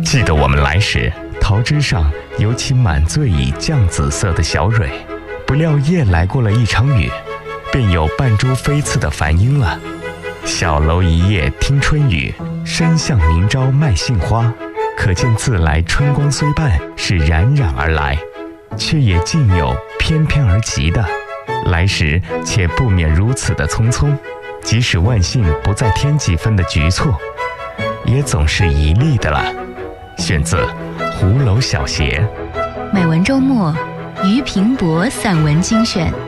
记得我们来时，桃枝上尤其满醉以绛紫色的小蕊，不料夜来过了一场雨，便有半株飞刺的繁英了。小楼一夜听春雨，深巷明朝卖杏花。可见自来春光虽半，是冉冉而来，却也尽有翩翩而急的。来时且不免如此的匆匆，即使万幸不再添几分的局促，也总是一例的了。选自《湖楼小鞋》。 美文周末，俞平伯散文精选。